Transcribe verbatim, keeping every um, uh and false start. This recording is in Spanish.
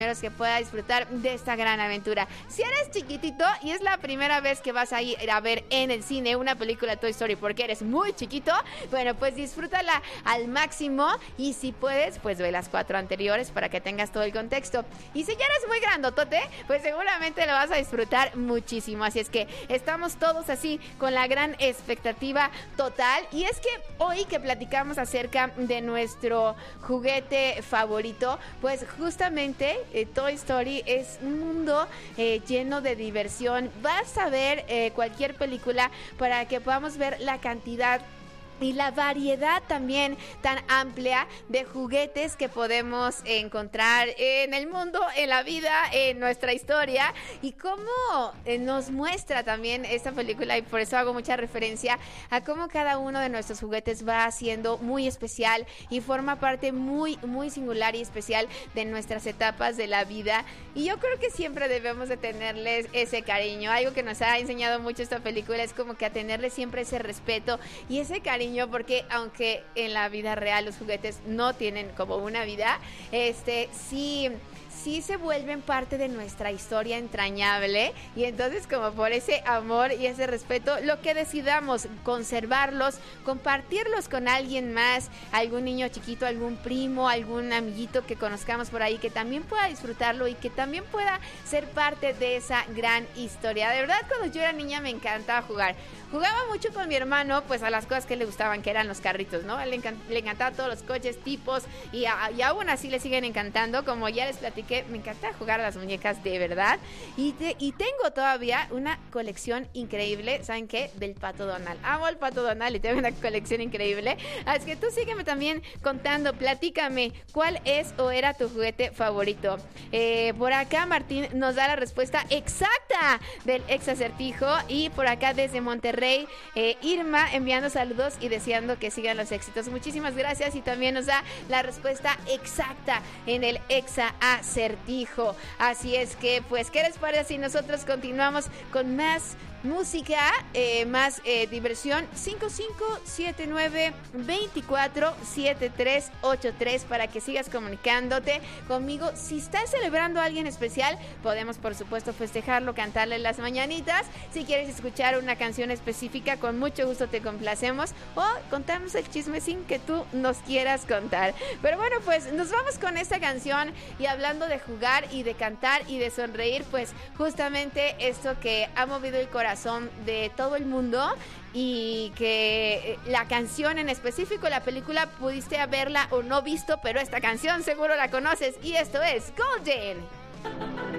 que pueda disfrutar de esta gran aventura. Si eres chiquitito y es la primera vez que vas a ir a ver en el cine una película Toy Story porque eres muy chiquito, bueno, pues disfrútala al máximo y si puedes, pues ve las cuatro anteriores para que tengas todo el contexto. Y si ya eres muy grandotote, pues seguramente lo vas a disfrutar muchísimo. Así es que estamos todos así con la gran expectativa total. Y es que hoy que platicamos acerca de nuestro juguete favorito, pues justamente Eh, Toy Story es un mundo eh, lleno de diversión. Vas a ver eh, cualquier película para que podamos ver la cantidad y la variedad también tan amplia de juguetes que podemos encontrar en el mundo, en la vida, en nuestra historia, y cómo eh, nos muestra también esta película, y por eso hago mucha referencia a cómo cada uno de nuestros juguetes va siendo muy especial y forma parte muy, muy singular y especial de nuestras etapas de la vida. Y yo creo que siempre debemos de tenerles ese cariño. Algo que nos ha enseñado mucho esta película es como que a tenerle siempre ese respeto y ese cariño, porque aunque en la vida real los juguetes no tienen como una vida, este sí sí se vuelven parte de nuestra historia entrañable, y entonces como por ese amor y ese respeto, lo que decidamos conservarlos, compartirlos con alguien más, algún niño chiquito, algún primo, algún amiguito que conozcamos por ahí que también pueda disfrutarlo y que también pueda ser parte de esa gran historia. De verdad, cuando yo era niña me encantaba jugar. Jugaba mucho con mi hermano, pues a las cosas que le gustaban, que eran los carritos, ¿no? Le, encant- le encantaban todos los coches, tipos, y, a- y aún así le siguen encantando. Como ya les platiqué, me encanta jugar a las muñecas de verdad. Y, te- y tengo todavía una colección increíble, ¿saben qué? Del Pato Donald. Amo al Pato Donald y tengo una colección increíble. Así que tú sígueme también contando, platícame, ¿cuál es o era tu juguete favorito? Eh, por acá Martín nos da la respuesta exacta del ex acertijo, y por acá desde Monterrey, Eh, Irma enviando saludos y deseando que sigan los éxitos. Muchísimas gracias, y también nos da la respuesta exacta en el exa acertijo. Así es que, pues, ¿qué les parece si nosotros continuamos con más música, eh, más eh, diversión? Cinco cinco siete nueve dos cuatro siete tres ocho tres para que sigas comunicándote conmigo. Si estás celebrando a alguien especial, podemos por supuesto festejarlo, cantarle las mañanitas. Si quieres escuchar una canción específica, con mucho gusto te complacemos, o contarnos el chismecín que tú nos quieras contar. Pero bueno, pues nos vamos con esta canción, y hablando de jugar y de cantar y de sonreír, pues justamente esto que ha movido el corazón de todo el mundo, y que la canción en específico, la película pudiste haberla o no visto, pero esta canción seguro la conoces, y esto es Golden.